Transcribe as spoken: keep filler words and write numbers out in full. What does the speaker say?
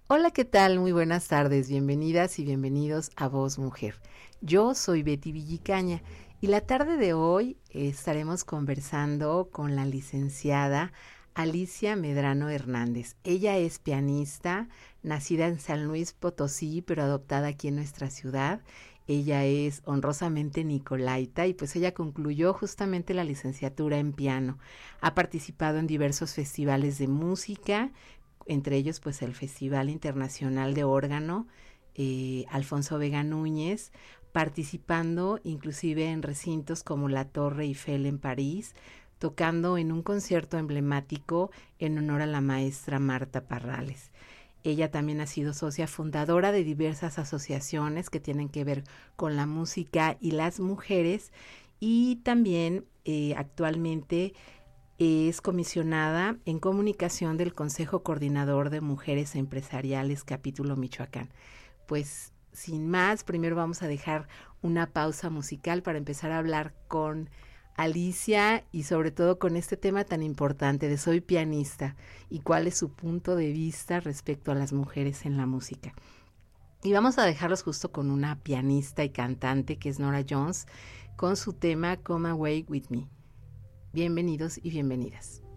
Hola, ¿qué tal? Muy buenas tardes, bienvenidas y bienvenidos a Voz Mujer. Yo soy Betty Villicaña y la tarde de hoy eh, estaremos conversando con la licenciada Alicia Medrano Hernández. Ella es pianista, nacida en San Luis Potosí, pero adoptada aquí en nuestra ciudad. Ella es honrosamente nicolaita y pues ella concluyó justamente la licenciatura en piano. Ha participado en diversos festivales de música, entre ellos pues el Festival Internacional de Órgano, eh, Alfonso Vega Núñez, participando inclusive en recintos como la Torre Eiffel en París, tocando en un concierto emblemático en honor a la maestra Marta Parrales. Ella también ha sido socia fundadora de diversas asociaciones que tienen que ver con la música y las mujeres, y también eh, actualmente es comisionada en comunicación del Consejo Coordinador de Mujeres Empresariales Capítulo Michoacán. Pues sin más, primero vamos a dejar una pausa musical para empezar a hablar con Alicia y sobre todo con este tema tan importante de soy pianista y cuál es su punto de vista respecto a las mujeres en la música. Y vamos a dejarlos justo con una pianista y cantante que es Norah Jones con su tema Come Away With Me. Bienvenidos y bienvenidas.